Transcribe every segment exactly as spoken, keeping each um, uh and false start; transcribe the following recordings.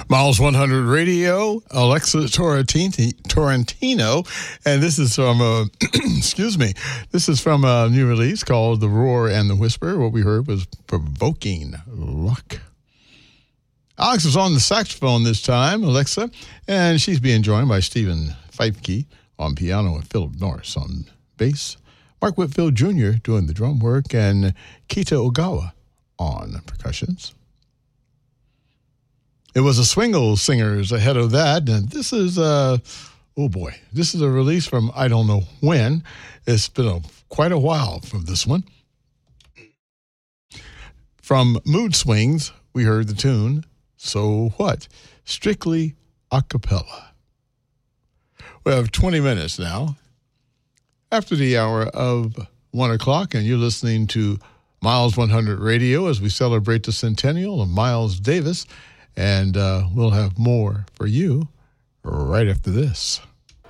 Miles one hundred Radio, Alexa Torrentini, Torrentino, and this is from, a, excuse me, this is from a new release called The Roar and the Whisper. What we heard was Provoking Luck. Alex is on the saxophone this time, Alexa, and she's being joined by Stephen Feifke on piano and Philip Norris on bass, Mark Whitfield Junior doing the drum work, and Kita Ogawa on percussions. It was a Swingle Singers ahead of that, and this is, uh, oh boy, this is a release from I don't know when. It's been a, quite a while from this one. From Mood Swings, we heard the tune, So What? Strictly a cappella. We have twenty minutes now after the hour of one o'clock, and you're listening to Miles one hundred Radio as we celebrate the centennial of Miles Davis. And uh, we'll have more for you right after this.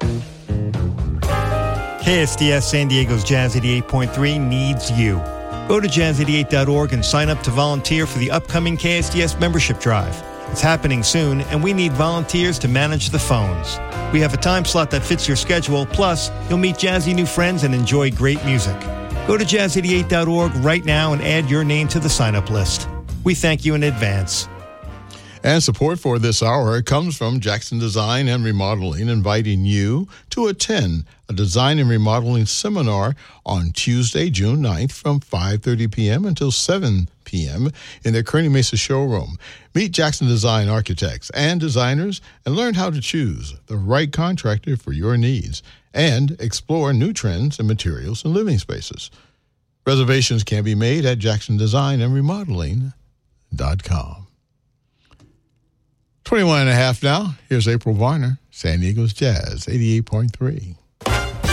K S D S San Diego's Jazz eighty-eight point three needs you. Go to jazz eighty-eight dot org and sign up to volunteer for the upcoming K S D S membership drive. It's happening soon, and we need volunteers to manage the phones. We have a time slot that fits your schedule, plus you'll meet jazzy new friends and enjoy great music. Go to jazz eighty-eight dot org right now and add your name to the sign-up list. We thank you in advance. And support for this hour comes from Jackson Design and Remodeling, inviting you to attend a design and remodeling seminar on Tuesday, June ninth from five thirty p.m. until seven p.m. in their Kearny Mesa showroom. Meet Jackson Design architects and designers and learn how to choose the right contractor for your needs and explore new trends in materials and living spaces. Reservations can be made at jackson design and remodeling dot com. twenty-one and a half now. Here's April Varner, San Diego's Jazz eighty-eight point three.